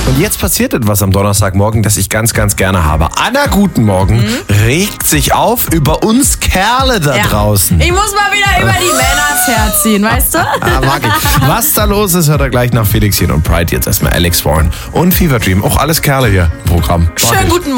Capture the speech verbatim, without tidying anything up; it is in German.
Und jetzt passiert etwas am Donnerstagmorgen, das ich ganz, ganz gerne habe. Anna, guten Morgen, mhm. regt sich auf über uns Kerle da ja. draußen. Ich muss mal wieder über die Männer herziehen, weißt du? Ah, mag ich. Was da los ist, hört er gleich nach Felix hier und Pride. Jetzt erstmal Alex Warren und Fever Dream. Auch alles Kerle hier im Programm. Mag Schönen ich. guten Morgen.